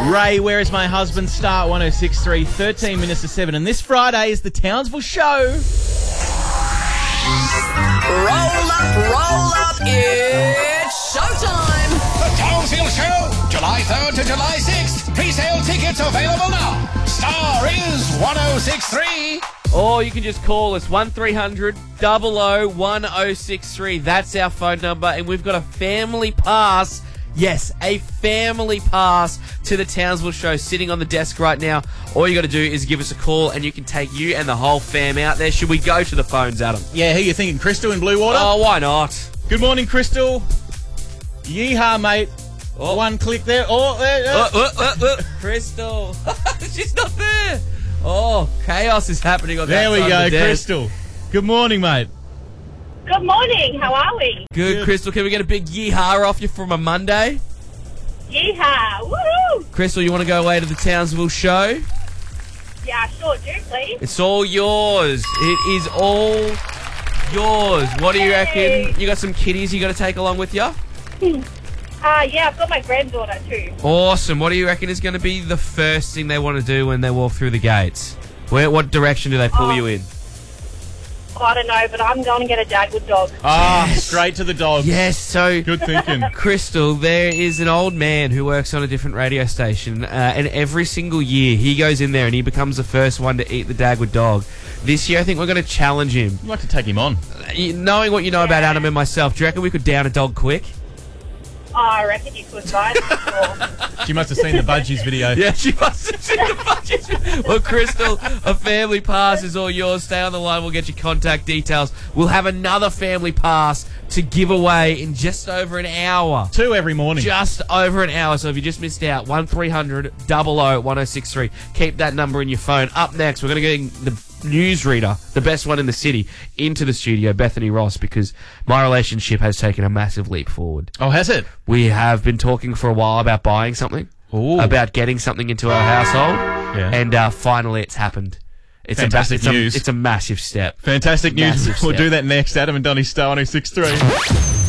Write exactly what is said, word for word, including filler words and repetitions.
Ray, Where Is My Husband? Start one oh six point three, thirteen minutes to seven. And this Friday is the Townsville Show. Roll up, roll up, it's showtime! The Townsville Show, July third to July sixth. Pre-sale tickets available now. Star is one oh six point three. Or you can just call us one three hundred, double oh, one oh six three. That's our phone number. And we've got a family pass. Yes, a family pass to the Townsville Show sitting on the desk right now. All you got to do is give us a call and you can take you and the whole fam out there. Should we go to the phones, Adam? Yeah, who you thinking? Crystal in Blue Water? Oh, why not? Good morning, Crystal. Yeehaw, mate. Oh. One click there. Oh, there. Uh, uh, uh, uh. Crystal. She's not there. Oh, chaos is happening on There that we side go, of the desk. Crystal. Good morning, mate. Good morning. How are we? Good, Good. Crystal. Can we get a big yeehaw off you from a Monday? Yeehaw. Woohoo. Crystal, you want to go away to the Townsville Show? Yeah, sure do, please. It's all yours. It is all yours. What do you Yay. reckon? You got some kiddies you got to take along with you? Uh, yeah, I've got my granddaughter too. Awesome. What do you reckon is going to be the first thing they want to do when they walk through the gates? Where? What direction do they pull Oh. you in? Oh, I don't know, but I'm going to get a Dagwood dog. Ah, straight to the dog. Yes, so... Good thinking. Crystal, there is an old man who works on a different radio station, uh, and every single year he goes in there and he becomes the first one to eat the Dagwood dog. This year I think we're going to challenge him. I'd like to take him on. Uh, you- Knowing what you know about Adam and myself, do you reckon we could down a dog quick? Oh, I reckon you could, guys. Sure. She must have seen the Budgies video. Yeah, she must have seen the budget. Well, Crystal, a family pass is all yours. Stay on the line. We'll get your contact details. We'll have another family pass to give away in just over an hour. Two every morning. Just over an hour. So if you just missed out, one three hundred, double oh, one oh six three. Keep that number in your phone. Up next, we're going to get the newsreader, the best one in the city, into the studio, Bethany Ross, because my relationship has taken a massive leap forward. Oh, has it? We have been talking for a while about buying something, Ooh. about getting something into our household, Yeah. and uh, finally it's happened. It's Fantastic a, ma- it's news. A, it's a massive step. Fantastic news. Massive We'll step. do that next. Adam and Donny, Star one oh six point three.